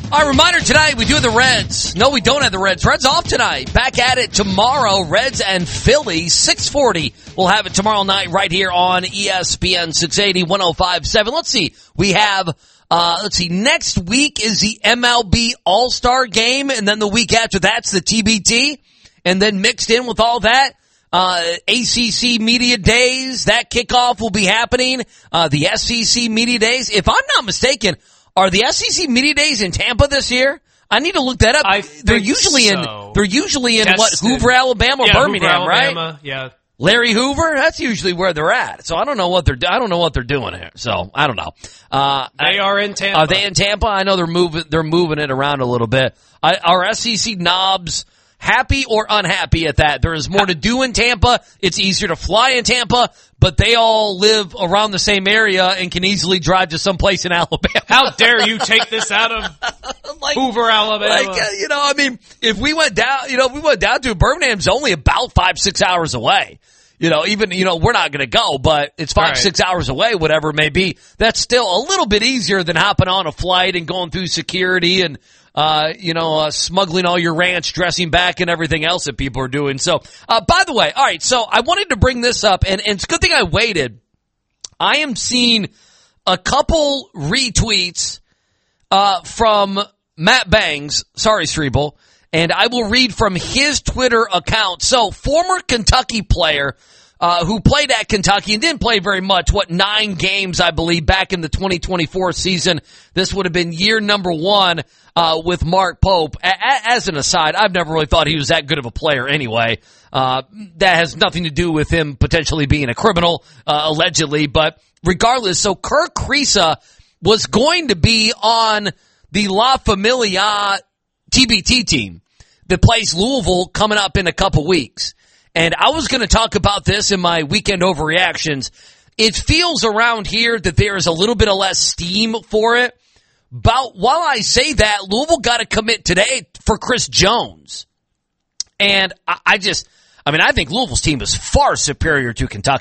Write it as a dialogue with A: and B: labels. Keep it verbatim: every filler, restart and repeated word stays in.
A: Our reminder tonight, we do have the Reds. No, we don't have the Reds. Reds off tonight. Back at it tomorrow. Reds and Phillies, six forty. We'll have it tomorrow night right here on E S P N six eighty, one oh five point seven. Let's see. We have, uh, let's see, next week is the M L B All-Star Game, and then the week after that's the T B T. And then mixed in with all that, uh, A C C Media Days, that kickoff will be happening. Uh, the S E C Media Days. If I'm not mistaken, are the S E C Media Days in Tampa this year? I need to look that up.
B: I
A: they're
B: think
A: usually
B: so.
A: in they're usually in
B: Destin.
A: what, Hoover, Alabama, or
B: yeah,
A: Birmingham,
B: Hoover,
A: right?
B: Alabama, yeah.
A: Larry Hoover, that's usually where they're at. So I don't know what they're I don't know what they're doing here. So I don't know. Uh,
B: they
A: I,
B: are in Tampa.
A: Are they in Tampa? I know they're moving they're moving it around a little bit. I, our S E C knobs, happy or unhappy at that? There is more to do in Tampa. It's easier to fly in Tampa, but they all live around the same area and can easily drive to someplace in Alabama.
B: How dare you take this out of
A: like,
B: Hoover, Alabama?
A: Like, uh, you know, I mean, if we went down, you know, if we went down to Birmingham's only about five, six hours away. You know, even, you know, we're not going to go, but it's five,
B: right.
A: six hours away, whatever it may be. That's still a little bit easier than hopping on a flight and going through security and, uh, you know, uh, smuggling all your ranch dressing back and everything else that people are doing. So, uh, by the way, all right, so I wanted to bring this up, and, and it's a good thing I waited. I am seeing a couple retweets, uh, from Matt Bangs, sorry, Strebel, and I will read from his Twitter account. So, former Kentucky player, uh, who played at Kentucky and didn't play very much, what, nine games, I believe, back in the twenty twenty-four season. This would have been year number one, uh, with Mark Pope. A- a- as an aside, I've never really thought he was that good of a player anyway. Uh, that has nothing to do with him potentially being a criminal, uh, allegedly, but regardless, so Kirk Kriisa was going to be on the La Familia T B T team that plays Louisville coming up in a couple weeks. And I was going to talk about this in my weekend overreactions. It feels around here that there is a little bit of less steam for it. But while I say that, Louisville got to commit today for Chris Jones. And I, I just, I mean, I think Louisville's team is far superior to Kentucky.